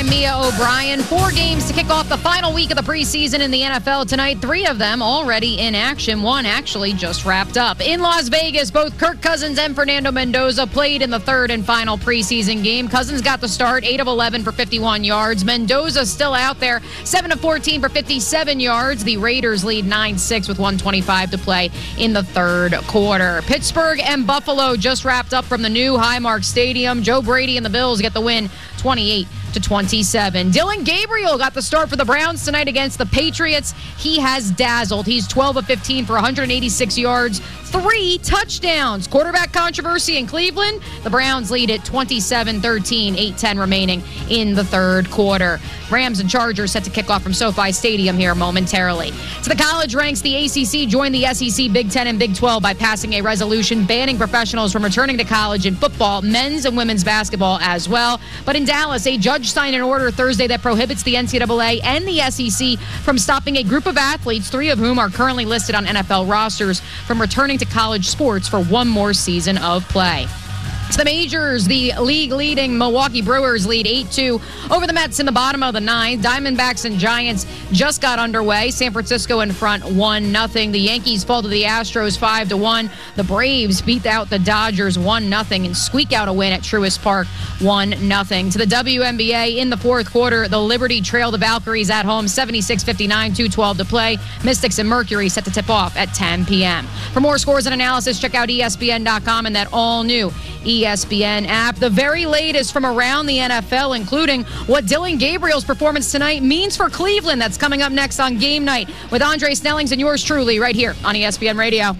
I'm Mia O'Brien. 4 games to kick off the final week of the preseason in the NFL tonight. 3 of them already in action. 1 actually just wrapped up. In Las Vegas, both Kirk Cousins and Fernando Mendoza played in the 3rd and final preseason game. Cousins got the start, 8 of 11 for 51 yards. Mendoza still out there, 7 of 14 for 57 yards. The Raiders lead 9-6 with 1:25 to play in the 3rd quarter. Pittsburgh and Buffalo just wrapped up from the new Highmark Stadium. Joe Brady and the Bills get the win 28-27. Dillon Gabriel got the start for the Browns tonight against the Patriots. He has dazzled. He's 12 of 15 for 186 yards, 3 touchdowns. Quarterback controversy in Cleveland. The Browns lead it 27-13, 8:10 remaining in the 3rd quarter. Rams and Chargers set to kick off from SoFi Stadium here momentarily. To the college ranks, the ACC joined the SEC, Big Ten, and Big 12 by passing a resolution banning professionals from returning to college in football, men's and women's basketball as well. But in Dallas, a judge signed an order Thursday that prohibits the NCAA and the SEC from stopping a group of athletes, 3 of whom are currently listed on NFL rosters, from returning to college sports for one more season of play. To the majors, the league-leading Milwaukee Brewers lead 8-2 over the Mets in the bottom of the 9th. Diamondbacks and Giants just got underway. San Francisco in front 1-0. The Yankees fall to the Astros 5-1. The Braves beat out the Dodgers 1-0 and squeak out a win at Truist Park 1-0. To the WNBA in the 4th quarter, the Liberty trail the Valkyries at home 76-59, 2:12 to play. Mystics and Mercury set to tip off at 10 p.m. For more scores and analysis, check out ESPN.com and that all-new ESPN app. The very latest from around the NFL, including what Dillon Gabriel's performance tonight means for Cleveland. That's coming up next on Game Night with Andre Snellings and yours truly right here on ESPN Radio.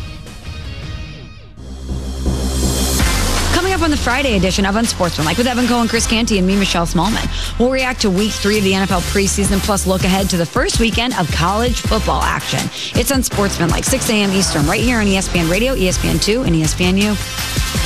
Coming up on the Friday edition of Unsportsmanlike with Evan Cohen, Chris Canty, and me, Michelle Smallman. We'll react to Week 3 of the NFL preseason, plus look ahead to the first weekend of college football action. It's Unsportsmanlike, 6 a.m. Eastern, right here on ESPN Radio, ESPN2, and ESPNU.